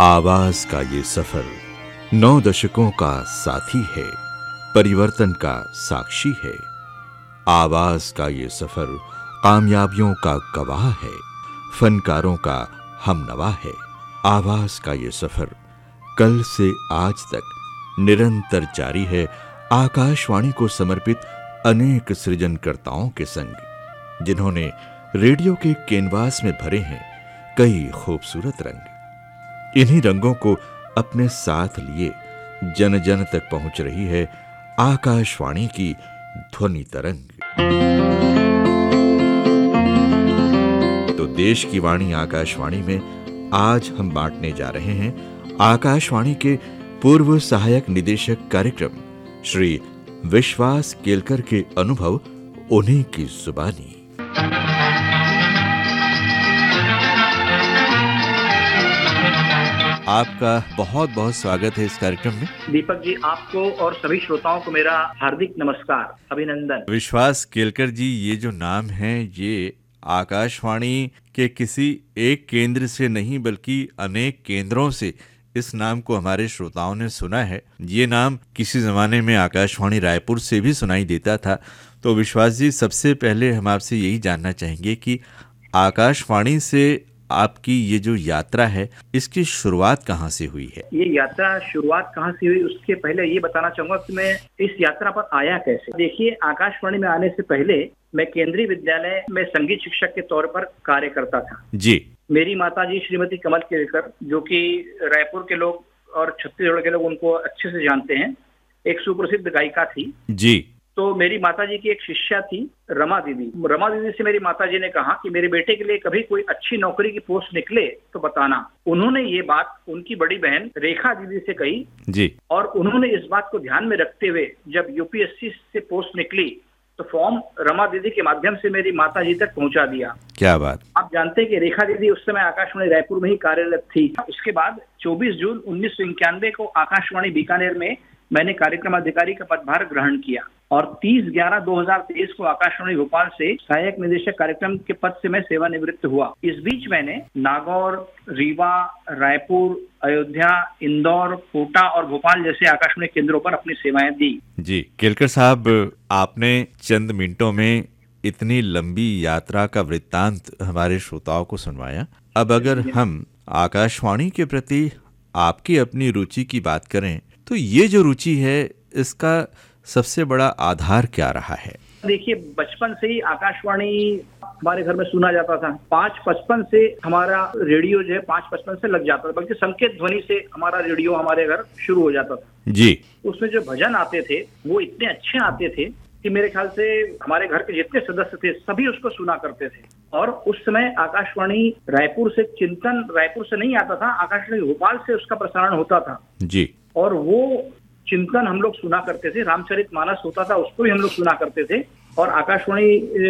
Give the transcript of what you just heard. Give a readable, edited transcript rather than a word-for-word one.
आवाज का ये सफर 9 दशकों का साथी है, परिवर्तन का साक्षी है। आवाज का ये सफर कामयाबियों का गवाह है, फनकारों का हमनवा है। आवाज का ये सफर कल से आज तक निरंतर जारी है, आकाशवाणी को समर्पित अनेक सृजनकर्ताओं के संग, जिन्होंने रेडियो के कैनवास में भरे हैं कई खूबसूरत रंग। इन्हीं रंगों को अपने साथ लिए जन जन तक पहुंच रही है आकाशवाणी की ध्वनि तरंग। तो देश की वाणी आकाशवाणी में आज हम बांटने जा रहे हैं आकाशवाणी के पूर्व सहायक निदेशक कार्यक्रम श्री विश्वास केलकर के अनुभव, उन्हीं की जुबानी। आपका बहुत बहुत स्वागत है इस कार्यक्रम में। दीपक जी, आपको और सभी श्रोताओं को मेरा हार्दिक नमस्कार, अभिनंदन। विश्वास केलकर जी, ये जो नाम है ये आकाशवाणी के किसी एक केंद्र से नहीं बल्कि अनेक केंद्रों से इस नाम को हमारे श्रोताओं ने सुना है। ये नाम किसी जमाने में आकाशवाणी रायपुर से भी सुनाई देता था। तो विश्वास जी, सबसे पहले हम आपसे यही जानना चाहेंगे कि आकाशवाणी से आपकी ये जो यात्रा है, इसकी शुरुआत कहाँ से हुई है? ये यात्रा शुरुआत कहाँ से हुई, उसके पहले ये बताना चाहूंगा कि मैं इस यात्रा पर आया कैसे। देखिए, आकाशवाणी में आने से पहले मैं केंद्रीय विद्यालय में संगीत शिक्षक के तौर पर कार्य करता था जी। मेरी माताजी श्रीमती कमल केलकर, जो कि रायपुर के लोग और छत्तीसगढ़ के लोग उनको अच्छे से जानते हैं, एक सुप्रसिद्ध गायिका थी जी। तो मेरी माताजी की एक शिष्या थी रमा दीदी। रमा दीदी से मेरी माताजी ने कहा कि मेरे बेटे के लिए कभी कोई अच्छी नौकरी की पोस्ट निकले तो बताना। उन्होंने ये बात उनकी बड़ी बहन रेखा दीदी से कही जी, और उन्होंने इस बात को ध्यान में रखते हुए जब यूपीएससी से पोस्ट निकली तो फॉर्म रमा दीदी के माध्यम से मेरी माताजी तक पहुंचा दिया। क्या बात। आप जानते हैं कि रेखा दीदी उस समय आकाशवाणी रायपुर में ही कार्यरत थी। उसके बाद 24 जून 1991 को आकाशवाणी बीकानेर में मैंने कार्यक्रम अधिकारी का पदभार ग्रहण किया और 30/11/2023 को आकाशवाणी भोपाल से सहायक निदेशक कार्यक्रम के पद से मैं सेवानिवृत्त हुआ। इस बीच मैंने नागौर, रीवा, रायपुर, अयोध्या, इंदौर, कोटा और भोपाल जैसे आकाशवाणी केंद्रों पर अपनी सेवाएं दी। जी केलकर साहब, आपने चंद मिनटों में इतनी लंबी यात्रा का वृत्तांत हमारे श्रोताओं को सुनवाया। अब अगर हम आकाशवाणी के प्रति आपकी अपनी रुचि की बात करें तो ये जो रुचि है, इसका सबसे बड़ा आधार क्या रहा है? देखिए, बचपन से ही आकाशवाणी हमारे घर में सुना जाता था। 5:55 से हमारा रेडियो जो है 5:55 से लग जाता था, बल्कि संकेत ध्वनि से हमारा रेडियो हमारे घर शुरू हो जाता था जी। उसमें जो भजन आते थे वो इतने अच्छे आते थे कि मेरे ख्याल से हमारे घर के जितने सदस्य थे सभी उसको सुना करते थे। और उस समय आकाशवाणी रायपुर से चिंतन रायपुर से नहीं आता था, आकाशवाणी भोपाल से उसका प्रसारण होता था जी। और वो चिंतन हम लोग सुना करते थे, रामचरितमानस होता था उसको भी हम लोग सुना करते थे। और आकाशवाणी